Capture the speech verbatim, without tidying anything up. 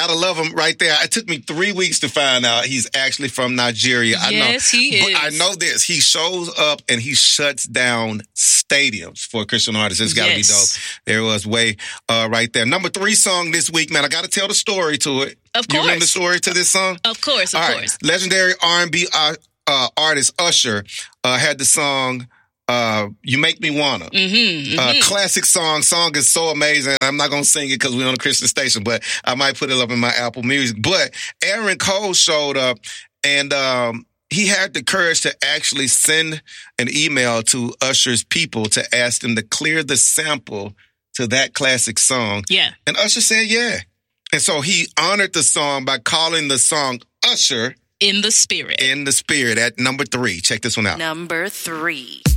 Gotta love him right there. It took me three weeks to find out he's actually from Nigeria. Yes, I know, he is. But I know this. He shows up and he shuts down stadiums for a Christian artist. It's gotta yes. be dope. There was Way uh, right there. Number three song this week, man. I gotta tell the story to it. Of course. You remember the story to this song? Of course, of All course. Right. Legendary R and B uh, uh, artist Usher uh, had the song uh, You Make Me Wanna. Mm-hmm, mm-hmm. Uh, classic song. Song is so amazing. I'm not going to sing it because we're on a Christian station, but I might put it up in my Apple Music. But Aaron Cole showed up and um, he had the courage to actually send an email to Usher's people to ask them to clear the sample to that classic song. Yeah. And Usher said, yeah. And so he honored the song by calling the song Usher In the Spirit. In the Spirit at number three. Check this one out. Number three.